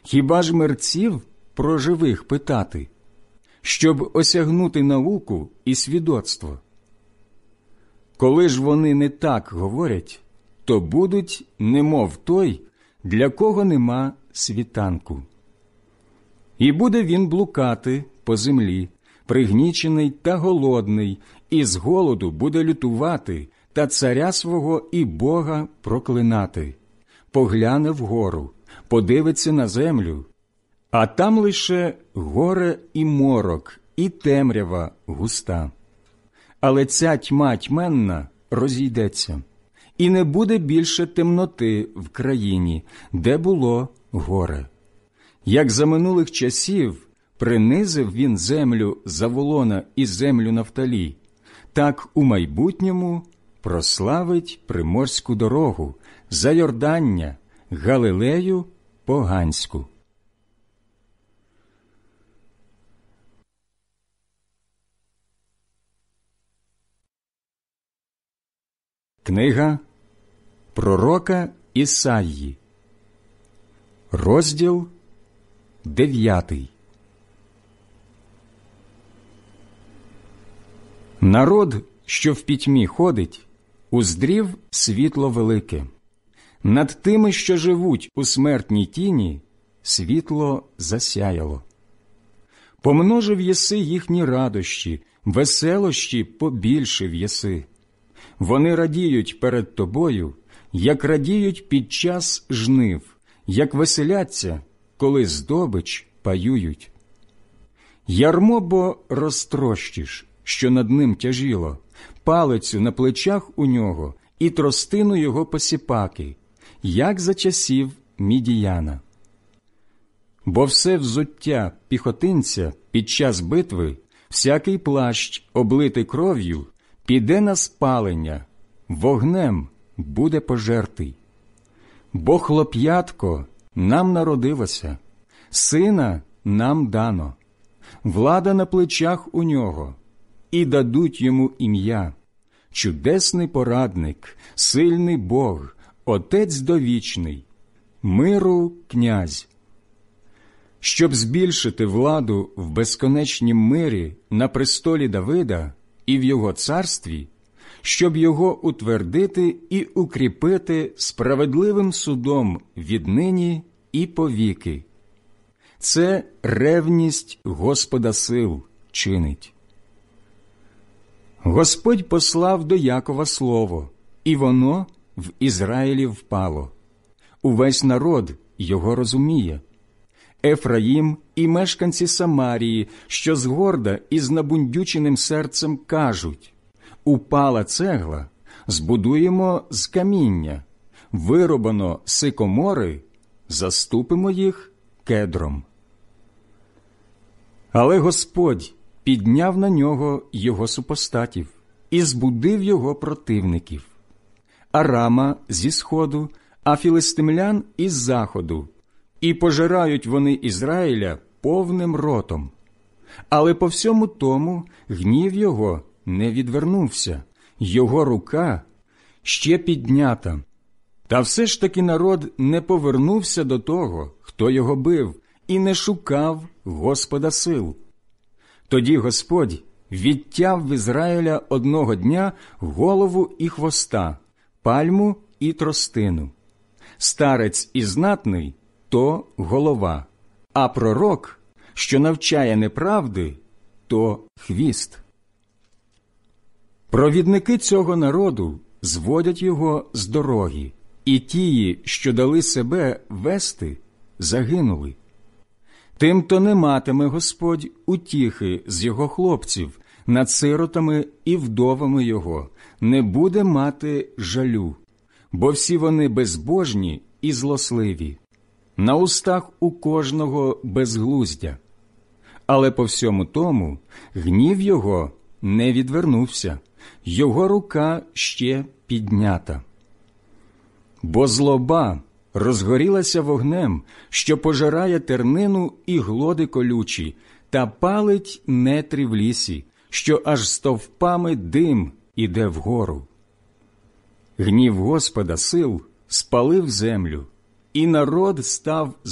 Хіба ж мерців про живих питати, щоб осягнути науку і свідоцтво? Коли ж вони не так говорять, то будуть немов той, для кого нема світанку. І буде він блукати по землі, пригнічений та голодний, і з голоду буде лютувати та царя свого і Бога проклинати. Погляне вгору, подивиться на землю, а там лише горе і морок, і темрява густа. Але ця тьма тьменна розійдеться, і не буде більше темноти в країні, де було горе. Як за минулих часів принизив він землю Заволона і землю Нафталі, так у майбутньому прославить приморську дорогу, Зайордання, Галилею поганську. Книга пророка Ісаї, розділ 9. Народ, що в пітьмі ходить, уздрів світло велике. Над тими, що живуть у смертній тіні, світло засяяло. Помножив єси їхні радощі, веселощі побільшив єси. Вони радіють перед тобою, як радіють під час жнив, як веселяться, коли здобич паюють. Ярмо бо розтрощиш, що над ним тяжіло, палицю на плечах у нього і тростину його посіпаки, як за часів Мідіяна. Бо все взуття піхотинця під час битви, всякий плащ, облитий кров'ю, піде на спалення, вогнем буде пожертий. Бо хлоп'ятко нам народилося, сина нам дано, влада на плечах у нього, і дадуть йому ім'я, чудесний порадник, сильний Бог, Отець довічний, миру князь. Щоб збільшити владу в безконечнім мирі на престолі Давида і в його царстві, щоб його утвердити і укріпити справедливим судом віднині і повіки. Це ревність Господа сил чинить. Господь послав до Якова слово, і воно в Ізраїлі впало. Увесь народ його розуміє. Ефраїм і мешканці Самарії, що згорда і з набундюченим серцем кажуть: упала цегла, збудуємо з каміння, вирубано сикомори, заступимо їх кедром. Але Господь підняв на нього його супостатів і збудив його противників. Арама зі сходу, а філистимлян із заходу, і пожирають вони Ізраїля повним ротом. Але по всьому тому гнів його не відвернувся, його рука ще піднята. Та все ж таки народ не повернувся до того, хто його бив, і не шукав Господа сил. Тоді Господь відтяв в Ізраїля одного дня голову і хвоста, пальму і тростину. Старець і знатний – то голова, а пророк, що навчає неправди, то хвіст. Провідники цього народу зводять його з дороги, і тії, що дали себе вести, загинули. Тим-то не матиме Господь утіхи з його хлопців, над сиротами і вдовами його, не буде мати жалю, бо всі вони безбожні і злосливі. На устах у кожного безглуздя. Але по всьому тому гнів його не відвернувся, його рука ще піднята. Бо злоба розгорілася вогнем, що пожирає тернину і глоди колючі, та палить нетрі в лісі, що аж стовпами дим іде вгору. Гнів Господа сил спалив землю, і народ став